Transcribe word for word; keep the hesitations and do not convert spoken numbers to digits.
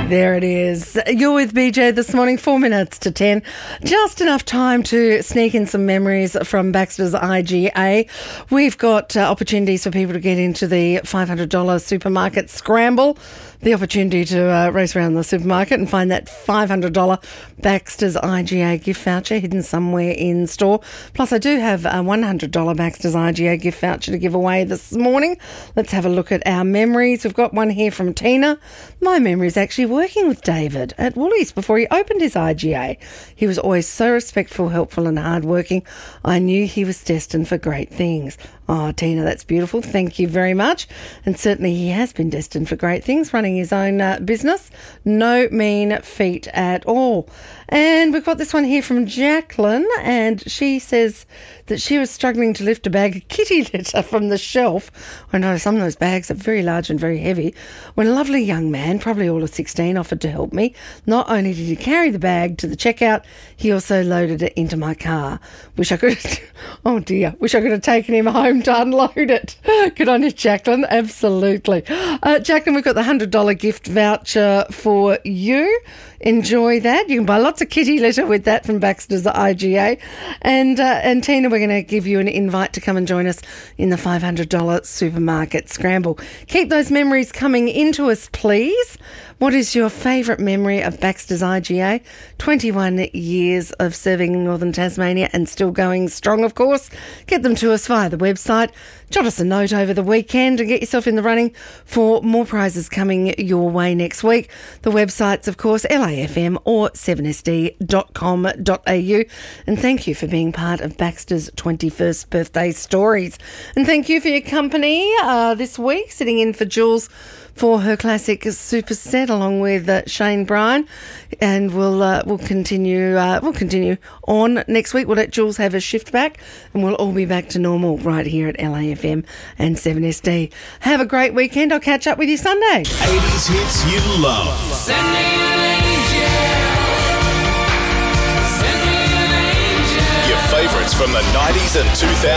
There it is. You're with B J this morning, four minutes to ten. Just enough time to sneak in some memories from Baxter's I G A. We've got uh, opportunities for people to get into the five hundred dollars supermarket scramble. The opportunity to uh, race around the supermarket and find that five hundred dollars Baxter's I G A gift voucher hidden somewhere in store. Plus, I do have a one hundred dollars Baxter's I G A gift voucher to give away this morning. Let's have a look at our memories. We've got one here from Tina. My memory is actually working with David at Woolies before he opened his I G A. He was always so respectful, helpful and hardworking. I knew he was destined for great things. Oh, Tina, that's beautiful. Thank you very much. And certainly he has been destined for great things, running his own uh, business. No mean feat at all. And we've got this one here from Jacqueline, and she says that she was struggling to lift a bag of kitty litter from the shelf. I know some of those bags are very large and very heavy. When a lovely young man, probably all of sixteen, offered to help me. Not only did he carry the bag to the checkout, he also loaded it into my car. Wish I could have, oh dear, wish I could have taken him home to unload it. Good on you, Jacqueline. Absolutely. Uh, Jacqueline, we've got the one hundred dollars gift voucher for you. Enjoy that. You can buy lots of kitty litter with that from Baxter's I G A. And, uh, and Tina, we're going to give you an invite to come and join us in the five hundred dollars supermarket scramble. Keep those memories coming into us, please. What is your favourite memory of Baxter's I G A? twenty-one years of serving in Northern Tasmania and still going strong, of course. Get them to us via the website. Jot us a note over the weekend and get yourself in the running for more prizes coming your way next week. The website's, of course, L A F M or seven S D dot com dot A U. And thank you for being part of Baxter's twenty-first birthday stories. And thank you for your company uh, this week, sitting in for Jules for her classic super set, along with uh, Shane Bryan, and we'll uh, we'll continue uh, we'll continue on next week. We'll let Jules have a shift back, and we'll all be back to normal right here at L A F M and seven S D. Have a great weekend. I'll catch up with you Sunday. eighties hits you love. Send me an angel. Send me an angel. Your favourites from the nineties and two thousands.